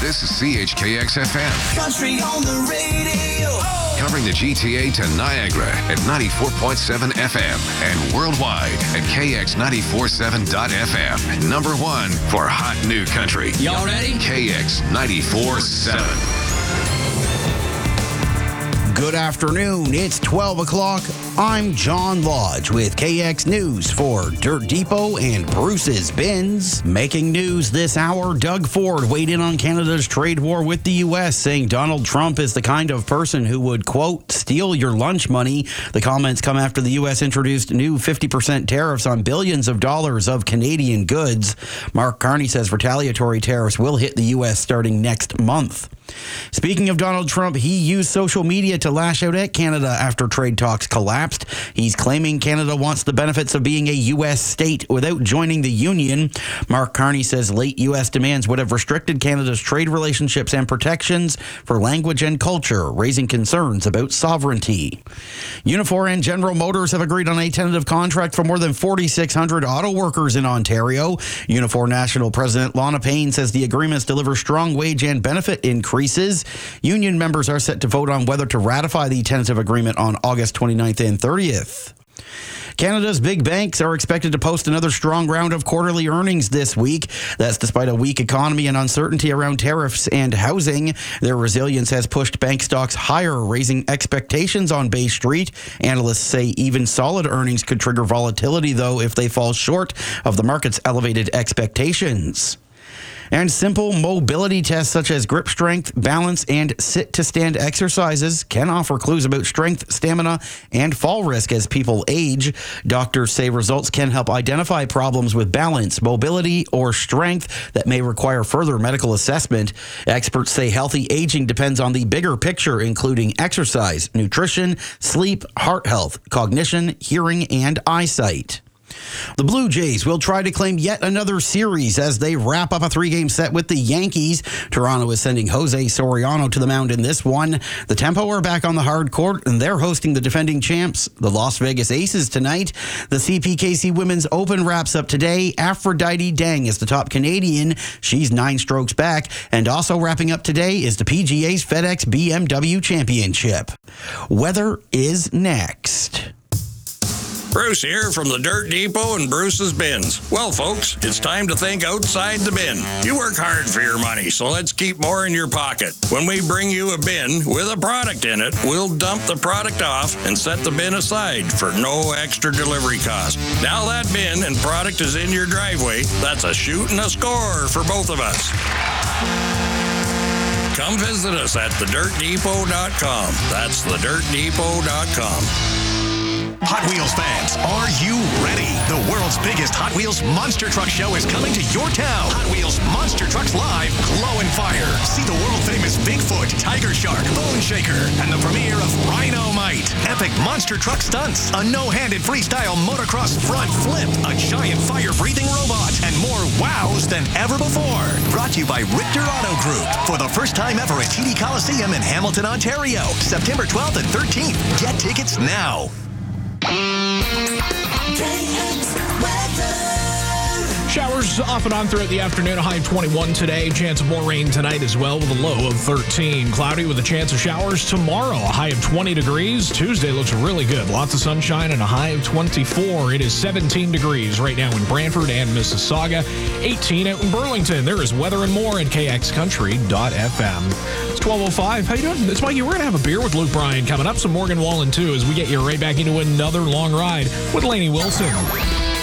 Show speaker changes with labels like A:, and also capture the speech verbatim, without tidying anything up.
A: This is C H K X F M.
B: Country on the radio. Oh.
A: Covering the G T A to Niagara at ninety-four point seven F M and worldwide at K X nine four seven dot F M. Number one for hot new country.
B: Y'all ready?
A: K X ninety-four seven.
C: Good afternoon. It's twelve o'clock. I'm John Lodge with K X News for Dirt Depot and Bruce's Bins. Making news this hour, Doug Ford weighed in on Canada's trade war with the U S, saying Donald Trump is the kind of person who would, quote, steal your lunch money. The comments come after the U S introduced new fifty percent tariffs on billions of dollars of Canadian goods. Mark Carney says retaliatory tariffs will hit the U S starting next month. Speaking of Donald Trump, he used social media to lash out at Canada after trade talks collapsed. He's claiming Canada wants the benefits of being a U S state without joining the union. Mark Carney says late U S demands would have restricted Canada's trade relationships and protections for language and culture, raising concerns about sovereignty. Unifor and General Motors have agreed on a tentative contract for more than forty-six hundred auto workers in Ontario. Unifor National President Lana Payne says the agreements deliver strong wage and benefit increases. Union members are set to vote on whether to ratify the tentative agreement on August twenty-ninth and thirtieth. Canada's big banks are expected to post another strong round of quarterly earnings this week. That's despite a weak economy and uncertainty around tariffs and housing. Their resilience has pushed bank stocks higher, raising expectations on Bay Street. Analysts say even solid earnings could trigger volatility, though, if they fall short of the market's elevated expectations. And simple mobility tests such as grip strength, balance, and sit-to-stand exercises can offer clues about strength, stamina, and fall risk as people age. Doctors say results can help identify problems with balance, mobility, or strength that may require further medical assessment. Experts say healthy aging depends on the bigger picture, including exercise, nutrition, sleep, heart health, cognition, hearing, and eyesight. The Blue Jays will try to claim yet another series as they wrap up a three-game set with the Yankees. Toronto is sending Jose Soriano to the mound in this one. The Tempo are back on the hard court, and they're hosting the defending champs, the Las Vegas Aces, tonight. The C P K C Women's Open wraps up today. Aphrodite Dang is the top Canadian. She's nine strokes back. And also wrapping up today is the P G A's FedEx B M W Championship. Weather is next.
D: Bruce here from the Dirt Depot and Bruce's Bins. Well, folks, it's time to think outside the bin. You work hard for your money, so let's keep more in your pocket. When we bring you a bin with a product in it, we'll dump the product off and set the bin aside for no extra delivery cost. Now that bin and product is in your driveway, that's a shoot and a score for both of us. Come visit us at the dirt depot dot com. That's the dirt depot dot com.
E: Hot Wheels fans, are you ready? The world's biggest Hot Wheels Monster Truck Show is coming to your town. Hot Wheels Monster Trucks Live, Glow and Fire. See the world-famous Bigfoot, Tiger Shark, Bone Shaker, and the premiere of Rhino Might. Epic monster truck stunts, a no-handed freestyle motocross front flip, a giant fire-breathing robot, and more wows than ever before. Brought to you by Richter Auto Group for the first time ever at T D Coliseum in Hamilton, Ontario. September twelfth and thirteenth. Get tickets now.
F: Showers off and on throughout the afternoon, a high of twenty-one today. Chance of more rain tonight as well with a low of thirteen. Cloudy with a chance of showers tomorrow, a high of twenty degrees. Tuesday looks really good. Lots of sunshine and a high of twenty-four. It is seventeen degrees right now in Brantford and Mississauga. eighteen out in Burlington. There is weather and more at K X country dot F M. It's twelve oh five. How you doing? It's Mikey. We're going to have a beer with Luke Bryan coming up. Some Morgan Wallen, too, as we get you right back into another long ride with Lainey Wilson.